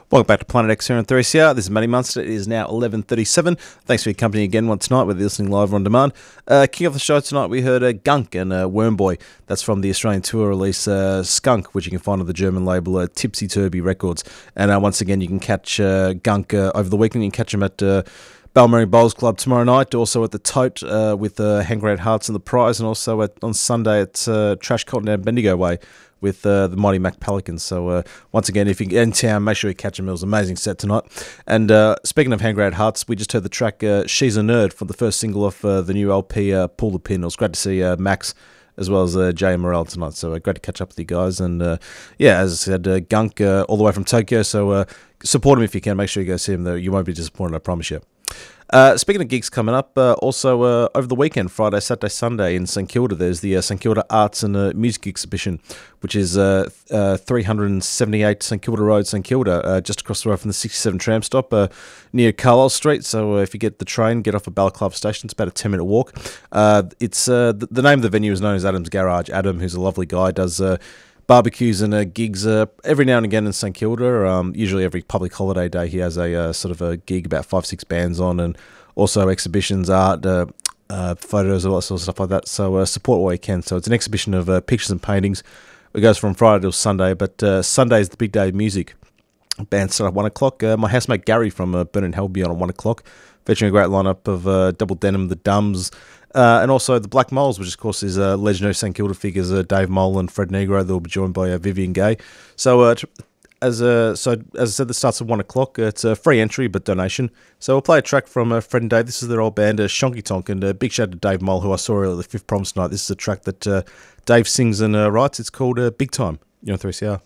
Welcome back to Planet X here on 3CR. This is Matty Munster. It is now 11:37. Thanks for your company again once tonight, whether you're listening live or on demand. Kicking off the show tonight, we heard Gunk and Wormboy. That's from the Australian tour release Skunk, which you can find on the German label Tipsy Turby Records. And once again, you can catch Gunk over the weekend. You can catch him at Balmary Bowls Club tomorrow night, also at the Tote with Hand Grenade Hearts and the Prize, and also on Sunday at Trash Cotton and Bendigo Way with the Mighty Mac Pelicans. So once again, if you're in town, make sure you catch them. It was an amazing set tonight. And speaking of Hand Grenade Hearts, we just heard the track She's a Nerd from the first single off the new LP, Pull the Pin. It was great to see Max as well as Jay and Morel tonight. So great to catch up with you guys. And yeah, as I said, Gunk all the way from Tokyo. So support him if you can. Make sure you go see him, though. You won't be disappointed, I promise you. Speaking of gigs coming up, also over the weekend, Friday, Saturday, Sunday in St Kilda, there's the St Kilda Arts and Music Exhibition, which is 378 St Kilda Road, St Kilda, just across the road from the 67 tram stop near Carlisle Street. So if you get the train, get off at Balaclava Station. It's about a 10-minute walk. It's the name of the venue is known as Adam's Garage. Adam, who's a lovely guy, does barbecues and gigs every now and again in St Kilda. Usually every public holiday day he has a sort of a gig, about 5-6 bands on, and also exhibitions, art, photos, all that sort of stuff like that. So support what you can. So it's an exhibition of pictures and paintings. It goes from Friday till Sunday, but Sunday is the big day of music. Bands start at 1 o'clock. My housemate Gary from Burn Hell be on at 1 o'clock, featuring a great lineup of Double Denim, The Dumbs, and also the Black Moles, which of course is legendary St Kilda figures Dave Mole and Fred Negro. They'll be joined by Vivian Gay. So as I said, this starts at 1 o'clock. It's a free entry but donation. So we'll play a track from Fred and Dave. This is their old band, Shonky Tonk, and a big shout out to Dave Mole, who I saw earlier at the Fifth Promise night. This is a track that Dave sings and writes. It's called Big Time. You're on 3CR.